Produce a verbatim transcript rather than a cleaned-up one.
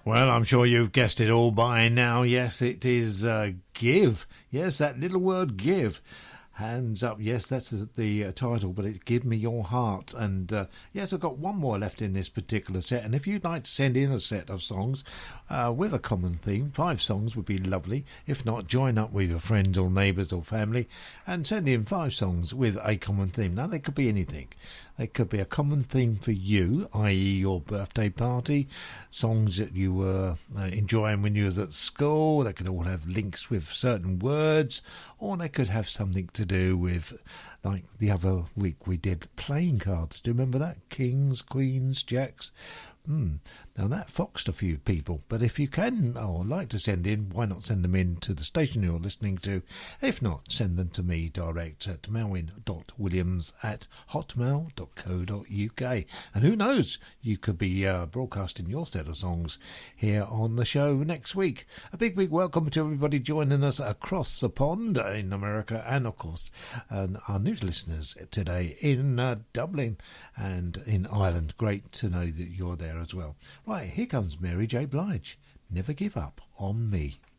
Well, I'm sure you've guessed it all by now. Yes, it is uh, give. Yes, that little word give. Hands up. Yes, that's the, the uh, title, but it Give Me Your Heart. And uh, yes, I've got one more left in this particular set. And if you'd like to send in a set of songs uh, with a common theme, five songs would be lovely. If not, join up with your friends or neighbours or family and send in five songs with a common theme. Now, they could be anything. They could be a common theme for you, that is your birthday party, songs that you were uh, enjoying when you was at school. They could all have links with certain words, or they could have something to do with, like the other week we did playing cards. Do you remember that? Kings, queens, jacks. Hmm. Now that foxed a few people, but if you can or like to send in, why not send them in to the station you're listening to? If not, send them to me direct at melwin dot williams at hotmail dot co dot uk. And who knows, you could be uh, broadcasting your set of songs here on the show next week. A big, big welcome to everybody joining us across the pond in America, and of course uh, our new listeners today in uh, Dublin and in Ireland. Great to know that you're there as well. Right, here comes Mary J. Blige. Never Give Up on Me.